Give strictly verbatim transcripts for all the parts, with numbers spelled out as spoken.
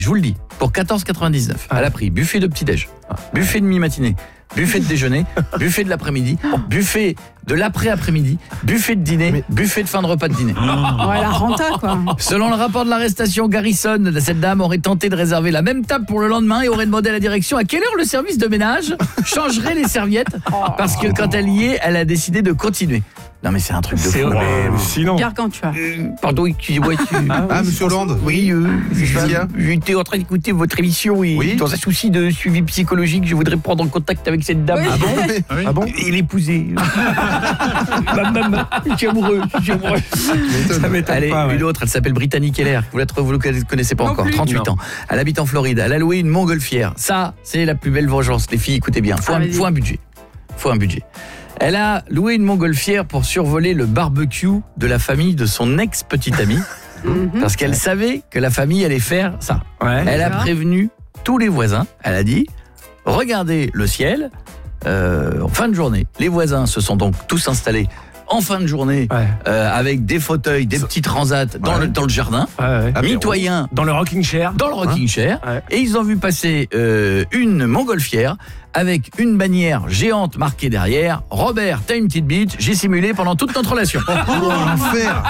Je vous le dis, pour quatorze quatre-vingt-dix-neuf, elle a pris buffet de petit-déj, buffet de mi-matinée, buffet de déjeuner, buffet de l'après-midi, buffet de l'après-après-midi, buffet de dîner, mais... buffet de fin de repas de dîner. Oh, la renta, quoi. Selon le rapport de l'arrestation, Garrison, cette dame aurait tenté de réserver la même table pour le lendemain et aurait demandé à la direction à quelle heure le service de ménage changerait les serviettes parce que quand elle y est, elle a décidé de continuer. Non mais c'est un truc de c'est fou. Sinon. Gargantua. Euh, pardon, excusez-moi. Ah, ah monsieur Hollande. Oui, euh, j'étais en train d'écouter votre émission et oui. dans un souci de suivi psychologique, je voudrais prendre en contact avec cette dame. Oui. Ah bon, mais, oui. ah bon et l'épouser. Maman, je suis amoureux, je suis amoureux. Ça m'étonne Allez, pas, ouais. une autre, elle s'appelle Brittany Keller. Vous la vous ne connaissez pas Non encore, plus. trente-huit Non. ans. Elle habite en Floride. Elle a loué une montgolfière. Ça, c'est la plus belle vengeance. Les filles, écoutez bien. Faut, Ah, un, vas-y. faut un budget. Faut un budget. Elle a loué une montgolfière pour survoler le barbecue de la famille de son ex-petite amie. Parce qu'elle savait que la famille allait faire ça. Ouais. Elle a D'accord. prévenu tous les voisins. Elle a dit, regardez le ciel euh, en fin de journée. Les voisins se sont donc tous installés en fin de journée Ouais. euh, avec des fauteuils, des petits transats dans, Ouais. le, dans le jardin, Ouais, ouais. Ah, mais mitoyens Dans le rocking chair. dans le rocking chair. Ouais. Et ils ont vu passer euh, une montgolfière avec une bannière géante marquée derrière. Robert, t'as une petite bite, j'ai simulé pendant toute notre relation. Oh, l'enfer.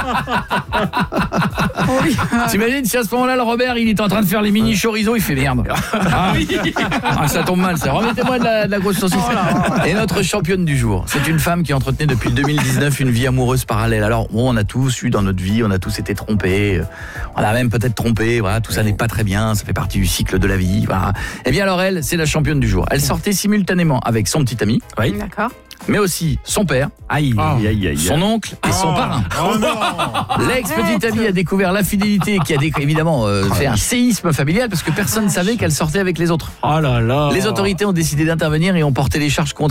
T'imagines si à ce moment-là, le Robert, il est en train de faire les mini chorizo, il fait merde. Ah, ah, ça tombe mal, ça. Remettez-moi de la, de la grosse saucisse. Et notre championne du jour, c'est une femme qui entretenait depuis deux mille dix-neuf une vie amoureuse parallèle. Alors, bon, on a tous eu dans notre vie, on a tous été trompés, on a même peut-être trompé, voilà, tout ça n'est pas très bien, ça fait partie du cycle de la vie, voilà. Et bien alors elle, c'est la championne du jour. Elle sortait simultanément avec son petit ami, Oui. D'accord. mais aussi son père, Aïe, Oh. aïe, aïe, aïe. son oncle et son parrain. Oh non. L'ex-petite amie a découvert l'infidélité qui a dé- évidemment euh, fait un séisme familial parce que personne ne savait qu'elle sortait avec les autres. Oh là là. Les autorités ont décidé d'intervenir et ont porté les charges contre